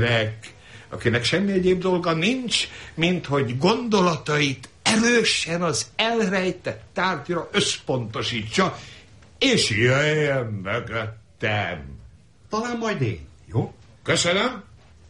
akinek semmi egyéb dolga nincs, mint hogy gondolatait erősen az elrejtett tárgyra összpontosítsa, és jöjjön mögöttem. Talán majd én, jó? Köszönöm.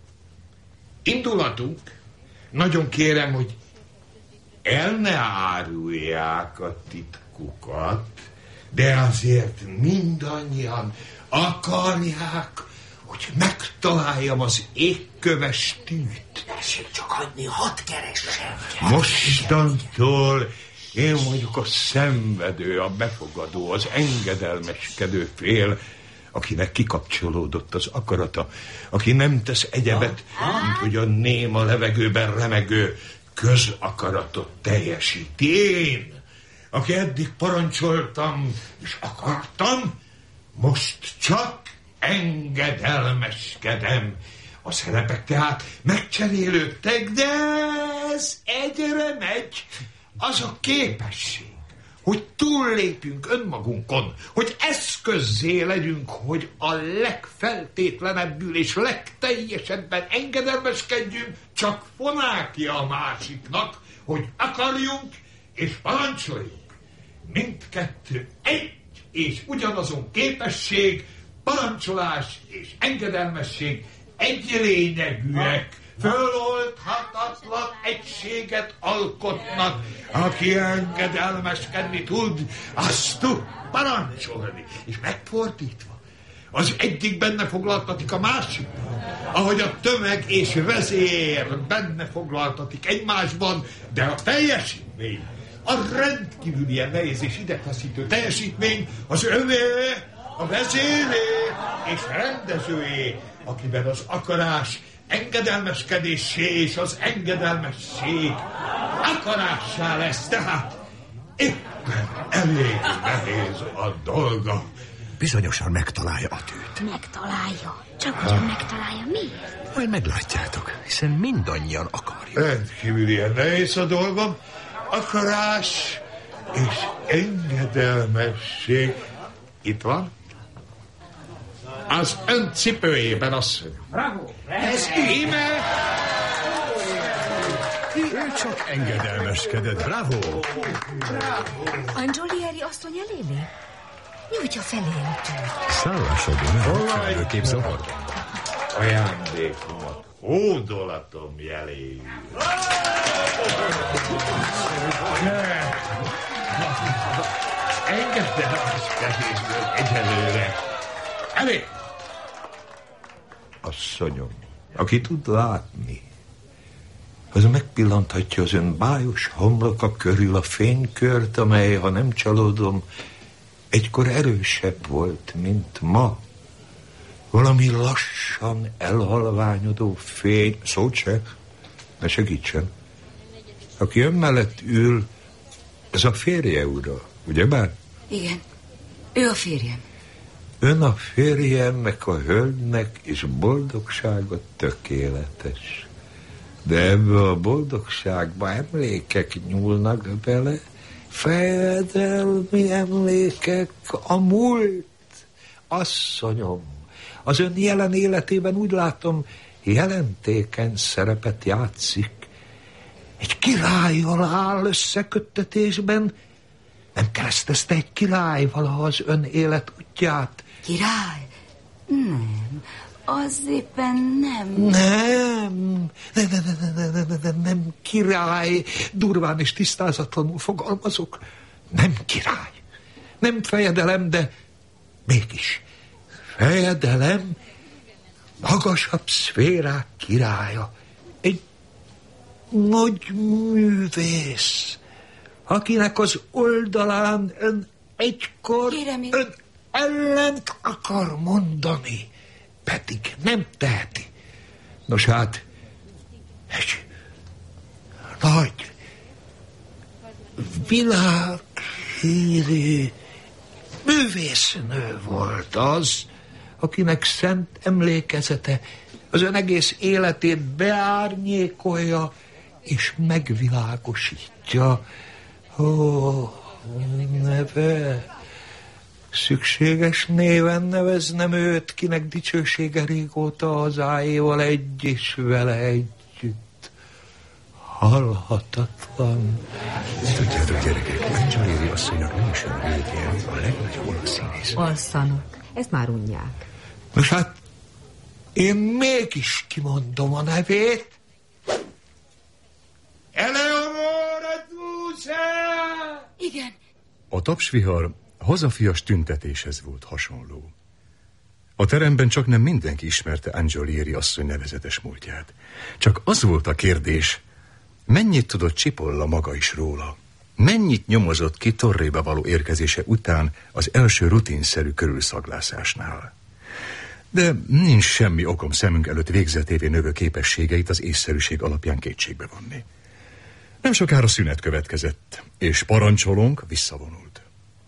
Indulatunk. Nagyon kérem, hogy el ne árulják a titkukat, de azért mindannyian akarják, hogy megtaláljam az égköves tűt. Tessék csak hagyni, hadd keressem. Mostantól én vagyok a szenvedő, a befogadó, az engedelmeskedő fél, akinek kikapcsolódott az akarata, aki nem tesz egyebet, mint hogy a néma levegőben remegő közakaratot teljesíti. Én, aki eddig parancsoltam és akartam, most csak engedelmeskedem. A szerepek tehát megcserélődtek, de ez egyre megy. Az a képesség, hogy túllépjünk önmagunkon, hogy eszközzé legyünk, hogy a legfeltétlenebbül és legteljesebben engedelmeskedjünk, csak fonákja a másiknak, hogy akarjunk és parancsoljunk. Mindkettő egy és ugyanazon képesség, parancsolás és engedelmesség egy lényegűek, föloldhatatlan egységet alkotnak. Aki engedelmeskedni tud, azt tud parancsolni. És megfordítva, az egyik benne foglaltatik a másikban, ahogy a tömeg és vezér benne foglaltatik egymásban, de a teljesítmény, a rendkívül ilyen nehéz és idegfeszítő teljesítmény az övé, a vezéré és rendezőé, akiben az akarás engedelmeskedésé és az engedelmesség akarássá lesz, tehát éppen elég nehéz a dolga. Bizonyosan megtalálja a tűt. Megtalálja. Csak hogyan megtalálja, miért? Majd meglátjátok, hiszen mindannyian akarjuk. Rendkívül ilyen nehéz a dolgom. Akarás és engedelmesség. Itt van. Az ön cipőjében, asszony. Bravo! Ez íme! Ő csak engedelmeskedett, bravo! Angiolieri asszony eléli? Nyújtja felénk. Szállásodban felelőkép zavarban. Ajándékomat hódolatom jeléül. Engedelmeskedésből egyelőre. Elég! Asszonyom, aki tud látni, az megpillanthatja az ön bájos homloka körül a fénykört, amely, ha nem csalódom, egykor erősebb volt, mint ma. Valami lassan elhalványodó fény. Szót se, ne segítsen. Aki ön mellett ül, ez a férje, ura, ugyebár? Igen, ő a férjem. Ön a férjemnek, a hölgynek, és boldogsága tökéletes. De ebbe a boldogságba emlékek nyúlnak bele, fejedelmi emlékek, a múlt. Asszonyom, az ön jelen életében úgy látom, jelentékeny szerepet játszik. Egy királlyal áll összeköttetésben. Nem keresztezte egy király valaha az ön élet útját? Király? Nem, az éppen nem. Nem király. Durván és tisztázatlanul fogalmazok. Nem király. Nem fejedelem, de mégis fejedelem, magasabb szférák királya. Egy nagy művész, akinek az oldalán ön egykor ön ellent akar mondani, pedig nem teheti. Nos hát, egy nagy világhírű művésznő volt az, akinek szent emlékezete az ön egész életét beárnyékolja és megvilágosítja. Ó, neve, Szükséges néven neveznem őt, kinek dicsősége régóta hazáéval egy és vele együtt. Halhatatlan. Tudjátok, gyerekek, Angiolieri asszonynak nem is a végén a legnagyobb olasz színész. Alszanak, ezt már unják. Nos hát, én mégis kimondom a nevét. Eleonora Duse! Igen. A tapsvihar hazafias tüntetéshez volt hasonló. A teremben csak nem mindenki ismerte Angiolieri asszony nevezetes múltját. Csak az volt a kérdés, mennyit tudott Cipolla maga is róla? Mennyit nyomozott ki Torréba való érkezése után az első rutinszerű körülszaglászásnál? De nincs semmi okom szemünk előtt végzetévé növő képességeit az észszerűség alapján kétségbe vonni. Nem sokára szünet következett, és parancsolónk visszavonult.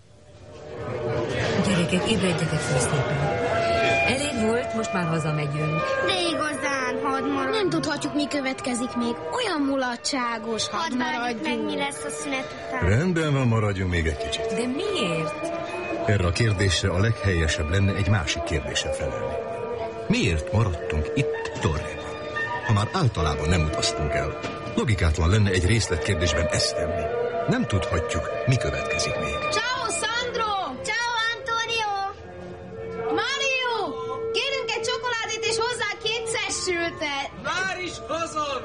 Gyerekek, ébredjetek fel szépen. Elég volt, most már hazamegyünk. De igazán, hadd maradjunk. Nem tudhatjuk, mi következik még. Olyan mulatságos, hadd maradjunk. Meg, mi lesz a szünet után. Rendben van, maradjunk még egy kicsit. De miért? Erre a kérdésre a leghelyesebb lenne egy másik kérdéssel felelni. Miért maradtunk itt Torréban? Ha már általában nem utaztunk el, logikátlan lenne egy részletkérdésben ezt tenni. Nem tudhatjuk, mi következik még. Ciao, Sandro! Ciao, Antonio! Mario! Kérünk egy csokoládét és hozzá 2 sültet! Már is hozom!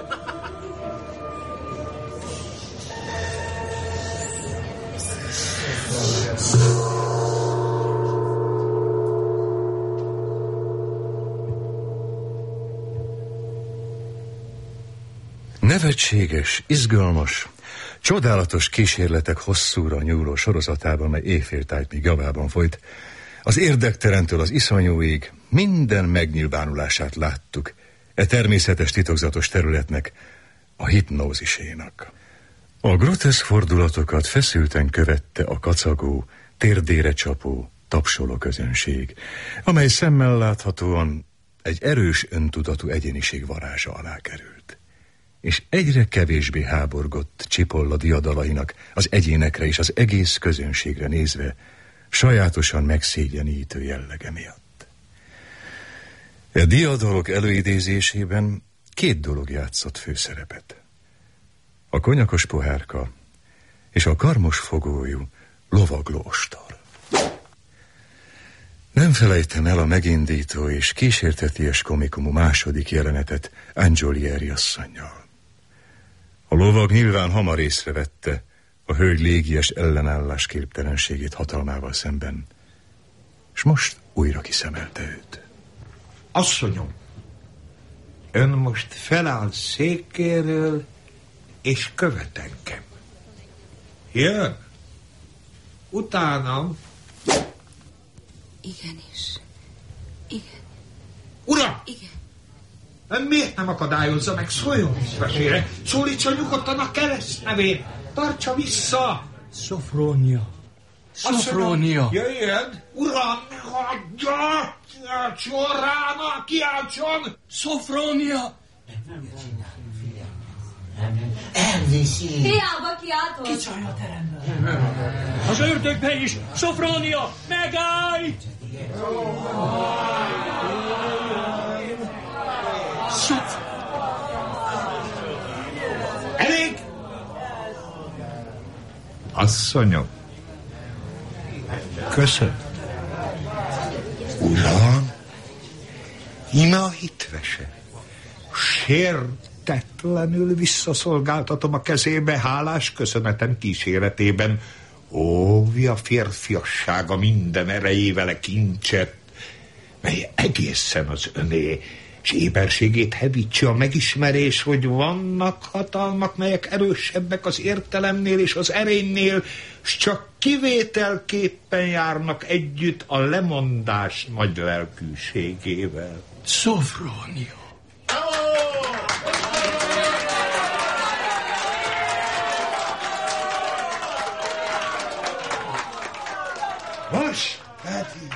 Nevetséges, izgalmas, csodálatos kísérletek hosszúra nyúló sorozatában, mely éjféltájt javában folyt, az érdekterentől az iszonyúig minden megnyilvánulását láttuk természetes titokzatos területnek, a hipnózisénak. A groteszk fordulatokat feszülten követte a kacagó, térdére csapó, tapsoló közönség, amely szemmel láthatóan egy erős öntudatú egyéniség varázsa alá került. És egyre kevésbé háborgott Cipolla diadalainak az egyénekre és az egész közönségre nézve sajátosan megszégyenítő jellege miatt. A diadalok előidézésében 2 dolog játszott főszerepet. A konyakos pohárka és a karmos fogójú lovagló ostor. Nem felejtem el a megindító és kísérteties komikumú második jelenetet Angiolieri asszonnyal. A lovag nyilván hamar észrevette a hölgy légies ellenállás képtelenségét hatalmával szemben, és most újra kiszemelte őt. Asszonyom, ön most feláll székéről, és követ engem. Jön. Utánam. Igenis. Igen. Uram! Igen. Ön miért nem akadályozza meg? Szóljon mesére. Szólítsa nyugodtan a keresztnevét. Tartsa vissza. Szofrónia. Szofrónia. Jöjjön. Uram, ne hagyja. Kiáltson rá, kiáltson. Szofrónia. Elviszi. Hiába kiáltod. Kicsaj a teremben. Az ördögbe is. Szofrónia, megállj! Elég! Asszonyom. Köszönöm. Uram, íme a hitvese. Sértetlenül visszaszolgáltatom a kezébe hálás köszönetem kíséretében. Óvja férfiassága minden erejével a kincset, mely egészen az öné, és éberségét hevítse a megismerés, hogy vannak hatalmak, melyek erősebbek az értelemnél és az erénynél, s csak kivételképpen járnak együtt a lemondás nagy lelkűségével. Szofrónia. Most pedig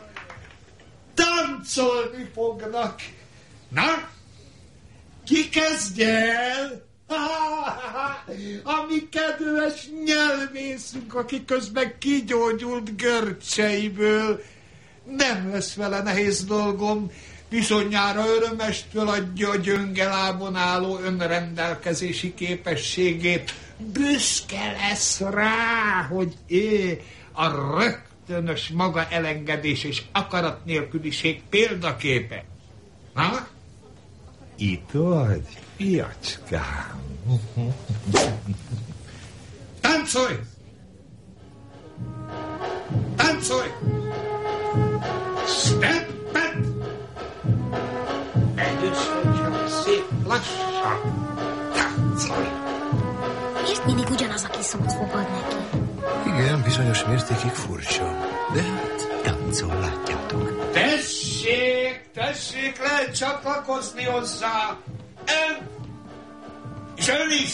táncolni fognak. Na, ki kezdje el? A mi kedves nyelvészünk, aki közben kigyógyult görcseiből. Nem lesz vele nehéz dolgom, bizonyára örömestől adja a gyöngelábon álló önrendelkezési képességét. Büszke lesz rá, hogy a rögtönös maga elengedés és akarat nélküliség példaképe. Na? Itt vagy, fiacskám. Táncolj! Táncolj! Steppet! Először csak szép lassan. Táncolj! Miért mindig ugyanaz, aki szót fogad neki? Igen, bizonyos mértékig furcsa. De hát táncol, látjátok. Tessék, lehet csatlakozni hozzá. És ön is.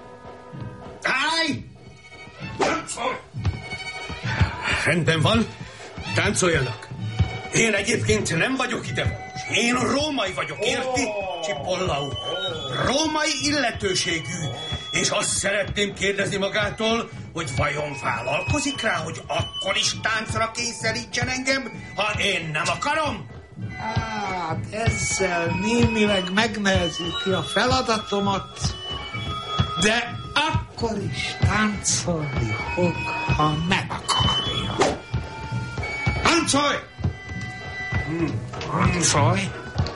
Állj! Táncolj! Rendben van, táncoljanak. Én egyébként nem vagyok ide. Én római vagyok, érti? Cipolla úr. Római illetőségű. És azt szeretném kérdezni magától, hogy vajon vállalkozik rá, hogy akkor is táncra kényszerítsen engem, ha én nem akarom? Hát ezzel némileg megnehezíti a feladatomat, de akkor is táncolni fog, ha nem akarja. Táncolj! Táncolj!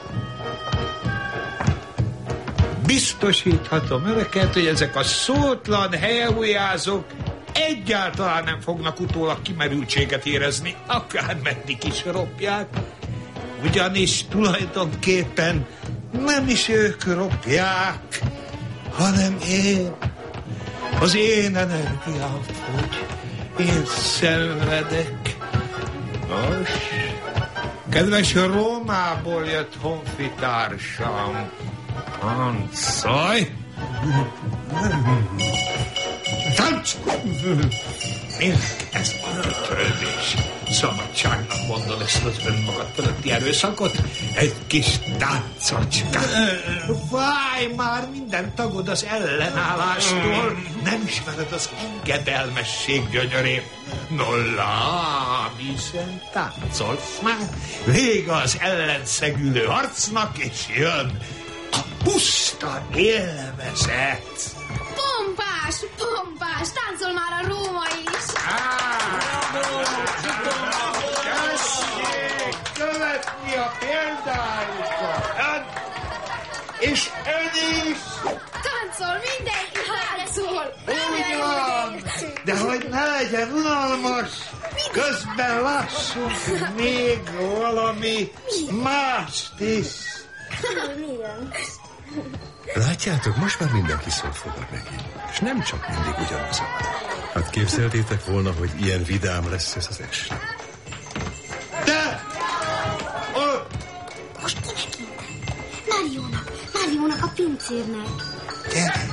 Biztosíthatom önöket, hogy ezek a szótlan helyehújázók egyáltalán nem fognak utólag kimerültséget érezni, akármeddig is ropják, ugyanis tulajdonképpen nem is ők ropják, hanem én. Az én energiám fogy, én szenvedek. Nos, kedves Rómából jött honfitársam, táncolj! Táncolj! Miért ez a törődés? Szabadságnak mondod ezt az önmagad fölötti erőszakot? Egy kis táncocskát. Fáj már minden tagod az ellenállástól. Nem ismered az engedelmesség gyönyörét. No, hiszen táncolsz már. Vége az ellenszegülő harcnak, és jön a puszta élvezet. Pompás, táncol már a Róma is. Tessék követni a példájukat. És ön is. Táncol, mindenki táncol. Úgy van, de hogy ne legyen unalmas, közben lássunk még valami mást is. Látjátok, most már mindenki szót fogad neki. És nem csak mindig ugyanazok. Hát képzeltétek volna, hogy ilyen vidám lesz ez az este. De! Most kinek Máriónak a pincérnek. Gyere!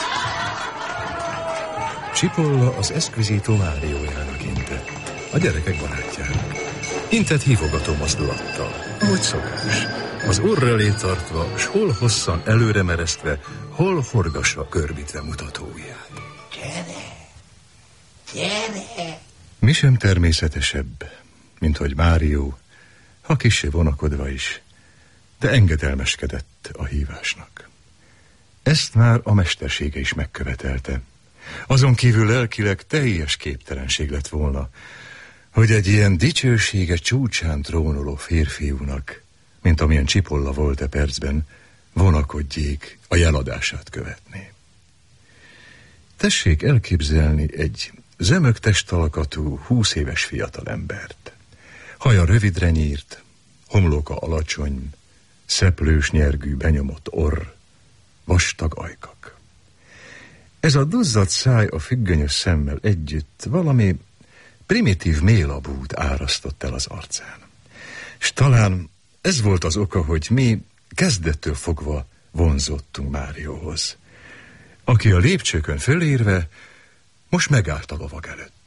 Cipolla az Esquisito Máriójának intett. A gyerekek barátjának. Intett hívogató mozdulattal, ahogy szokás. Az orr elé tartva, s hol hosszan előre meresztve, hol forgassa körbítve mutató ujját. Gyere! Mi sem természetesebb, mint hogy Márió, ha kissé vonakodva is, de engedelmeskedett a hívásnak. Ezt már a mestersége is megkövetelte. Azon kívül lelkileg teljes képtelenség lett volna, hogy egy ilyen dicsősége csúcsán trónoló férfiúnak, mint amilyen Cipolla volt e percben, vonakodjék a jeladását követni. Tessék elképzelni egy zömök testalkatú, 20 éves fiatalembert. Haja rövidre nyírt, homloka alacsony, szeplős nyergű benyomott orr, vastag ajkak. Ez a duzzadt száj a függönyös szemmel együtt valami primitív mélabút árasztott el az arcán. S talán ez volt az oka, hogy mi kezdettől fogva vonzottunk Márióhoz, aki a lépcsőkön fölérve most megállt a lovag előtt.